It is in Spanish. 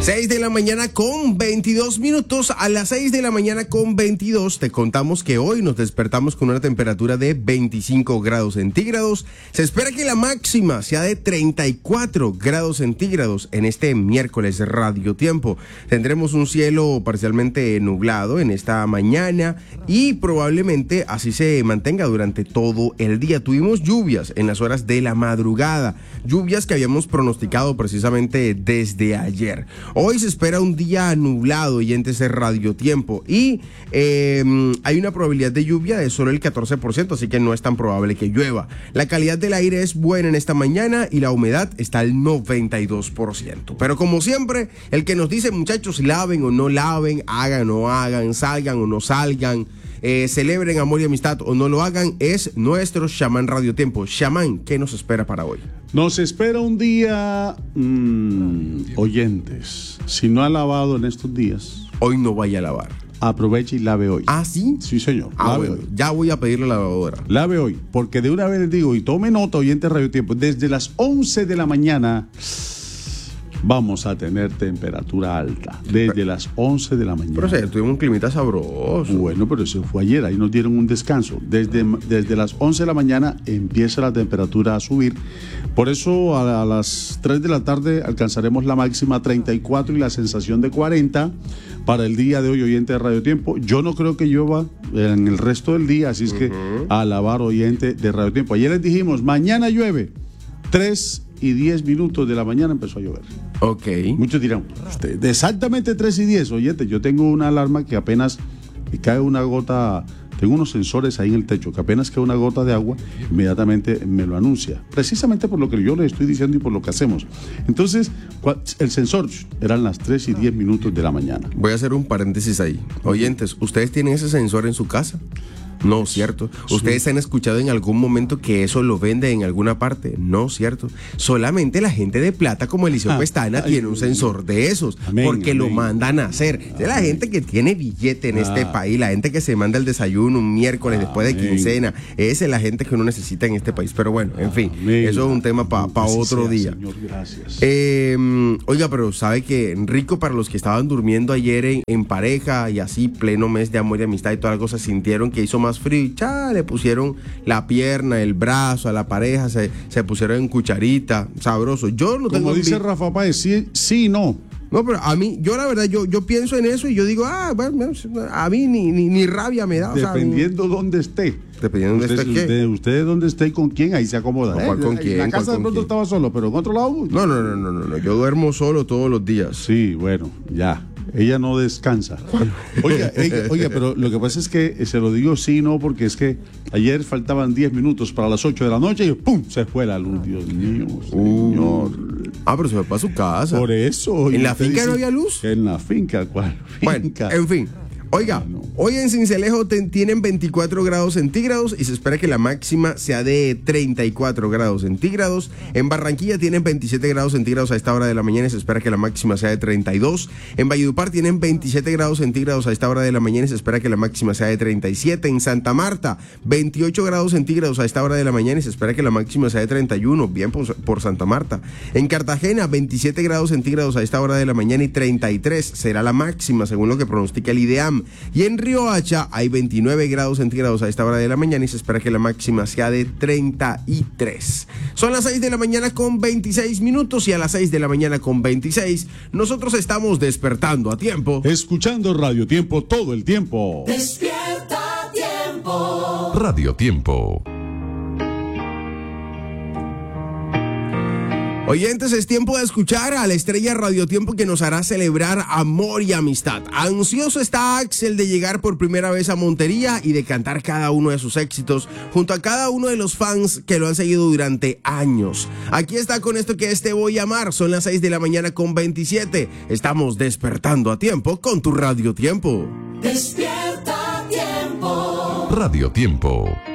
6 de la mañana con 22 minutos. A las 6 de la mañana con 22 te contamos que hoy nos despertamos con una temperatura de 25 grados centígrados. Se espera que la máxima sea de 34 grados centígrados en este miércoles Radio Tiempo. Tendremos un cielo parcialmente nublado en esta mañana y probablemente así se mantenga durante todo el día. Tuvimos lluvias en las horas de la madrugada, lluvias que habíamos pronosticado precisamente desde ayer. Hoy se espera un día nublado y ese Radio Tiempo y hay una probabilidad de lluvia de solo el 14%, así que no es tan probable que llueva. La calidad del aire es buena en esta mañana y la humedad está al 92%. Pero como siempre, el que nos dice, muchachos, laven o no laven, hagan o no hagan, salgan o no salgan, celebren amor y amistad o no lo hagan, es nuestro Chamán Radio Tiempo. Chamán, ¿qué nos espera para hoy? Nos espera un día, oyentes, si no ha lavado en estos días, hoy no vaya a lavar. Aproveche y lave hoy. ¿Ah, sí? Sí, señor. Bueno, hoy. Ya voy a pedirle la lavadora. Lave hoy, porque de una vez les digo, y tome nota, oyentes Radio Tiempo, desde las 11 de la mañana vamos a tener temperatura alta, desde las 11 de la mañana. Pero sí, tuvimos un climita sabroso. Bueno, pero eso fue ayer, ahí nos dieron un descanso. Desde las 11 de la mañana empieza la temperatura a subir. Por eso a las 3 de la tarde alcanzaremos la máxima 34 y la sensación de 40 para el día de hoy, oyente de Radio Tiempo. Yo no creo que llueva en el resto del día, así es que a lavar, oyente de Radio Tiempo. Ayer les dijimos, mañana llueve. 3:10 de la mañana empezó a llover. Ok. Muchos dirán, exactamente 3:10, oyente, yo tengo una alarma que apenas cae una gota, tengo unos sensores ahí en el techo, que apenas cae una gota de agua, inmediatamente me lo anuncia. Precisamente por lo que yo les estoy diciendo y por lo que hacemos. Entonces, el sensor eran las 3:10 de la mañana. Voy a hacer un paréntesis ahí. Oyentes, ¿ustedes tienen ese sensor en su casa? No, ¿cierto? ¿Ustedes han escuchado en algún momento que eso lo vende en alguna parte? No, ¿cierto? Solamente la gente de plata como Eliseo Pestana tiene un sensor de esos, porque lo mandan a hacer. Es la gente que tiene billete en este país, la gente que se manda el desayuno un miércoles después de quincena, esa es la gente que uno necesita en este país. Pero bueno, en fin, eso es un tema para otro día. Señor, gracias. Oiga, pero sabe que rico para los que estaban durmiendo ayer en pareja y así, pleno mes de amor y amistad y toda la cosa, sintieron que hizo más frío y le pusieron la pierna, el brazo a la pareja, se pusieron en cucharita, sabroso. Yo no tengo. Como dice Rafa Páez, sí, no. No, pero a mí, yo la verdad, yo pienso en eso y yo digo, bueno, a mí ni rabia me da. Dependiendo dónde esté. Dependiendo de qué. Usted dónde esté y con quién, ahí se acomoda. ¿Con quién? En la casa de pronto estaba solo, pero en otro lado. No, yo duermo solo todos los días. Sí, bueno, ya. Ella no descansa. Oiga, pero lo que pasa es que se lo digo sí, no, porque es que ayer faltaban 10 minutos para las 8 de la noche y ¡pum! Se fue la luz. Dios mío, señor. Pero se fue para su casa. Por eso. ¿En la finca no había luz? En la finca, ¿cuál finca? Bueno, en fin. Oiga, hoy en Sincelejo tienen 24 grados centígrados y se espera que la máxima sea de 34 grados centígrados. En Barranquilla tienen 27 grados centígrados a esta hora de la mañana y se espera que la máxima sea de 32. En Valledupar tienen 27 grados centígrados a esta hora de la mañana y se espera que la máxima sea de 37. En Santa Marta, 28 grados centígrados a esta hora de la mañana y se espera que la máxima sea de 31. Bien por Santa Marta. En Cartagena, 27 grados centígrados a esta hora de la mañana y 33 será la máxima según lo que pronostica el IDEAM. Y en Riohacha hay 29 grados centígrados a esta hora de la mañana y se espera que la máxima sea de 33. Son las 6 de la mañana con 26 minutos y a las 6 de la mañana con 26 nosotros estamos despertando a tiempo. Escuchando Radio Tiempo todo el tiempo. Despierta Tiempo. Radio Tiempo. Oyentes, es tiempo de escuchar a la estrella Radio Tiempo que nos hará celebrar amor y amistad. Ansioso está Axel de llegar por primera vez a Montería y de cantar cada uno de sus éxitos junto a cada uno de los fans que lo han seguido durante años. Aquí está con esto que es Te Voy a Amar. Son las 6 de la mañana con 27. Estamos despertando a tiempo con tu Radio Tiempo. Despierta Tiempo. Radio Tiempo.